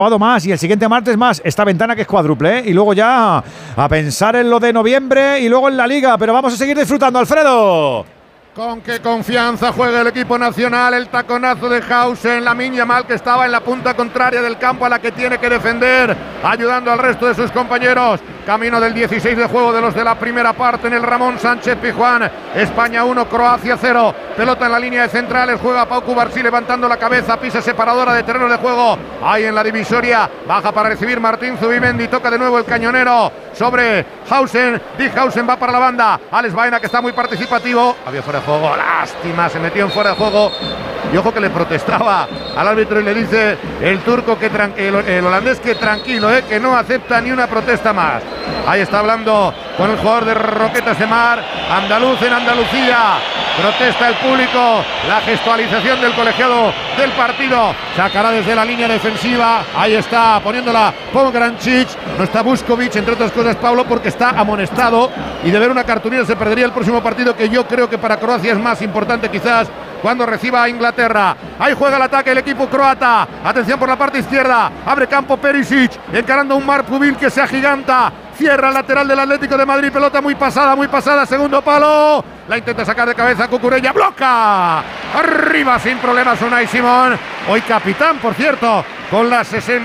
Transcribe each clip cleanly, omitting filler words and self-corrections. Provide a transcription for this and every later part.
más y el siguiente martes más esta ventana que es cuádruple, ¿eh? Y luego ya a pensar en lo de noviembre y luego en la Liga, pero vamos a seguir disfrutando, Alfredo. Con qué confianza juega el equipo nacional, el taconazo de Hausen, Lamine Yamal que estaba en la punta contraria del campo a la que tiene que defender, ayudando al resto de sus compañeros. Camino del 16 de juego de los de la primera parte en el Ramón Sánchez Pizjuán. España 1, Croacia 0. Pelota en la línea de centrales, juega Pau Cubarsí levantando la cabeza, pisa separadora de terreno de juego. Ahí en la divisoria, baja para recibir Martín Zubimendi, toca de nuevo el cañonero sobre Hausen. Dick Hausen va para la banda. Alex Baena que está muy participativo. Había fuera de juego, lástima, se metió en fuera de juego. Y ojo que le protestaba al árbitro y le dice el turco que el holandés que tranquilo, que no acepta ni una protesta más. Ahí está hablando con el jugador de Roquetas de Mar, andaluz en Andalucía. Protesta el público, la gestualización del colegiado del partido. Sacará desde la línea defensiva. Ahí está poniéndola Pograncic. No está Vuskovic, entre otras cosas, Pablo, porque está amonestado. Y de ver una cartulina se perdería el próximo partido, que yo creo que para Croacia es más importante quizás cuando reciba a Inglaterra. Ahí juega el ataque el equipo croata. Atención por la parte izquierda. Abre campo Perisic, encarando un Marc Pubil que se agiganta. Cierra el lateral del Atlético de Madrid. Pelota muy pasada. Segundo palo. La intenta sacar de cabeza Cucurella. ¡Bloca! Arriba sin problemas Unai Simón. Hoy capitán, por cierto, con las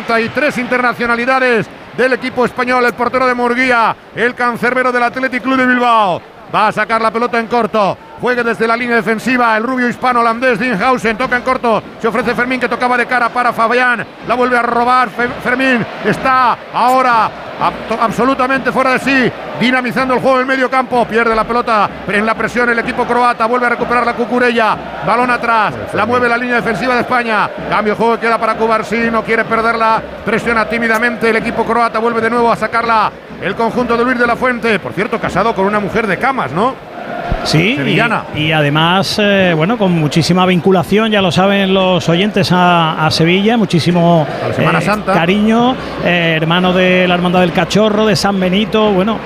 63 internacionalidades del equipo español. El portero de Murguía, el cancerbero del Athletic Club de Bilbao. Va a sacar la pelota en corto. Juegue desde la línea defensiva el rubio hispano-holandés Dean Hausen. Toca en corto. Se ofrece Fermín que tocaba de cara para Fabián. La vuelve a robar. Fermín está ahora absolutamente fuera de sí, dinamizando el juego en el medio campo. Pierde la pelota en la presión el equipo croata. Vuelve a recuperar la Cucurella. Balón atrás. La mueve la línea defensiva de España. Cambio de juego que queda para Cubarsí. No quiere perderla. Presiona tímidamente el equipo croata. Vuelve de nuevo a sacarla el conjunto de Luis de la Fuente. Por cierto, casado con una mujer de Camas, ¿no? Sí, y además, bueno, con muchísima vinculación, ya lo saben los oyentes, a Sevilla, muchísimo a la Semana Santa. Cariño, hermano de la Hermandad del Cachorro, de San Benito, bueno,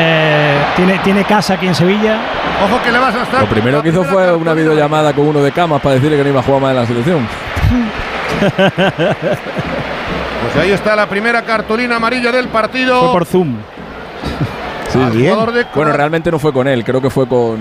tiene casa aquí en Sevilla. Ojo que le vas a estar. Lo primero que hizo fue una videollamada con uno de Camas para decirle que no iba a jugar más en la selección. Pues ahí está la primera cartulina amarilla del partido. Fue por Zoom. Sí, bueno, realmente no fue con él, creo que fue con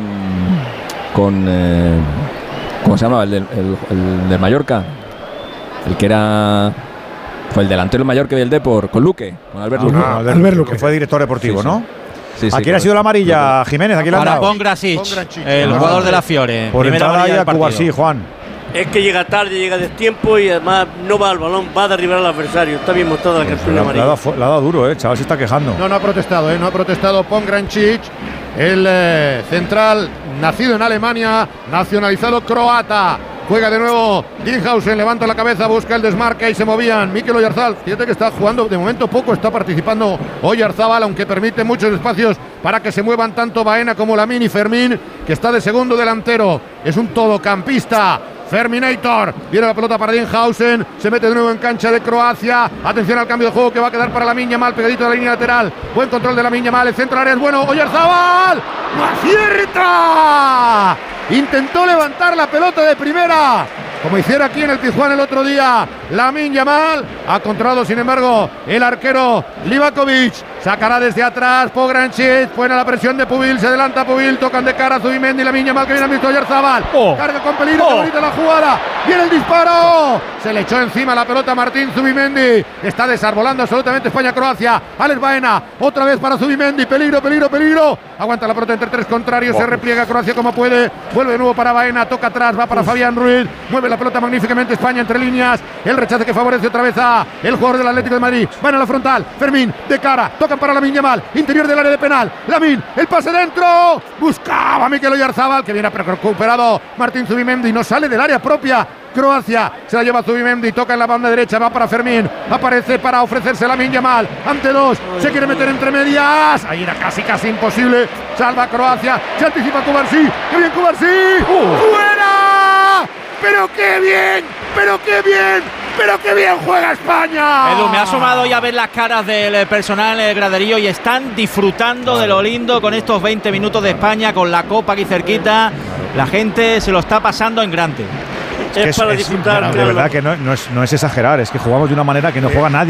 ¿cómo se llamaba? El del Mallorca, el que era, fue el delantero del Mallorca y del Depor, con Luque, con Albert Luque. Albert Luque, que fue director deportivo, sí, ¿no? Sí, ¿A quién ha sido la amarilla, Jiménez? ¿A quién le han dado? Pongracic, el jugador de la Fiore. Por entrada ahí a Cubarsí, Juan. Es que llega tarde, llega de tiempo y además no va al balón, va a derribar al adversario. Está bien mostrada la cartulina amarilla. Le ha dado duro, chaval se está quejando. No ha protestado, no ha protestado Pograncic, el central nacido en Alemania, nacionalizado croata. Juega de nuevo Dean Hausen, levanta la cabeza, busca el desmarque y se movían. Mikel Oyarzabal, fíjate que está jugando de momento poco, está participando Oyarzabal, aunque permite muchos espacios para que se muevan tanto Baena como Lamine y Fermín, que está de segundo delantero. Es un todocampista. Ferminator, viene la pelota para Dean Hausen, se mete de nuevo en cancha de Croacia. Atención al cambio de juego que va a quedar para Lamine Yamal, pegadito de la línea lateral. Buen control de Lamine Yamal, el centro área es bueno. Oyarzabal, ¡no acierta! Intentó levantar la pelota de primera, como hiciera aquí en el Pizjuán el otro día Lamine Yamal. Ha controlado sin embargo el arquero Livakovic. Sacará desde atrás Pograncic, buena la presión de Pubil, se adelanta Pubil, tocan de cara a Zubimendi, Lamine Yamal que viene a visto Oyarzabal. Carga con peligro, qué bonita la jugada. Viene el disparo. Se le echó encima la pelota Martín Zubimendi. Está desarbolando absolutamente España-Croacia. Alex Baena, otra vez para Zubimendi. Peligro. Aguanta la pelota entre tres contrarios, se repliega Croacia como puede. Vuelve de nuevo para Baena, toca atrás, va para Fabián Ruiz. Mueve la pelota magníficamente España entre líneas. El rechace que favorece otra vez a el jugador del Atlético de Madrid. Van a la frontal, Fermín de cara, tocan para Lamine Yamal, interior del área de penal. Lamine, el pase dentro. Buscaba Mikel Oyarzabal, que viene recuperado Martín Zubimendi, no sale del área propia. Croacia se la lleva Zubimendi, toca en la banda derecha, va para Fermín, aparece para ofrecerse Lamine Yamal, ante dos, se quiere meter entre medias, ahí era casi imposible, salva Croacia, se anticipa Cubarsí, ¡qué bien Cubarsí! ¡Fuera! ¡Pero qué bien juega España! Edu, me ha asomado ya a ver las caras del personal en el graderío y están disfrutando de lo lindo con estos 20 minutos de España, con la copa aquí cerquita. La gente se lo está pasando en grande. Es para disfrutar. De verdad que no es exagerar, es que jugamos de una manera que no juega nadie.